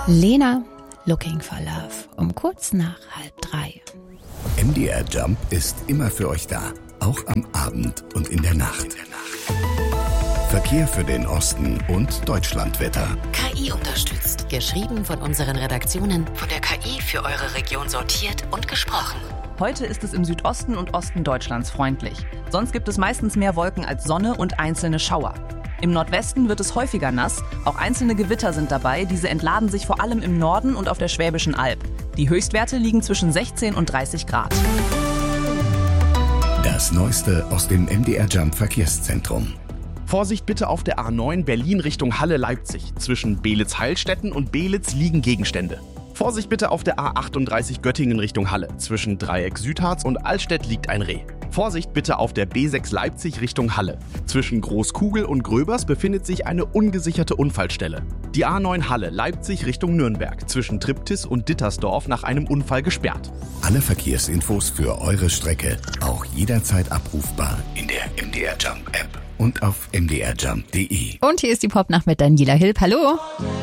Lena, Looking for Love, um kurz nach 2:30. MDR Jump ist immer für euch da, auch am Abend und in der Nacht. Verkehr für den Osten und Deutschlandwetter. KI unterstützt. Geschrieben von unseren Redaktionen, von der KI für eure Region sortiert und gesprochen. Heute ist es im Südosten und Osten Deutschlands freundlich. Sonst gibt es meistens mehr Wolken als Sonne und einzelne Schauer. Im Nordwesten wird es häufiger nass, auch einzelne Gewitter sind dabei. Diese entladen sich vor allem im Norden und auf der Schwäbischen Alb. Die Höchstwerte liegen zwischen 16 und 30 Grad. Das Neueste aus dem MDR Jump Verkehrszentrum. Vorsicht bitte auf der A9 Berlin Richtung Halle-Leipzig. Zwischen Beelitz-Heilstätten und Beelitz liegen Gegenstände. Vorsicht bitte auf der A38 Göttingen Richtung Halle. Zwischen Dreieck Südharz und Altstedt liegt ein Reh. Vorsicht bitte auf der B6 Leipzig Richtung Halle. Zwischen Großkugel und Gröbers befindet sich eine ungesicherte Unfallstelle. Die A9 Halle Leipzig Richtung Nürnberg. Zwischen Triptis und Dittersdorf nach einem Unfall gesperrt. Alle Verkehrsinfos für eure Strecke auch jederzeit abrufbar in der MDR Jump App und auf mdrjump.de. Und hier ist die Popnacht mit Daniela Hilp. Hallo!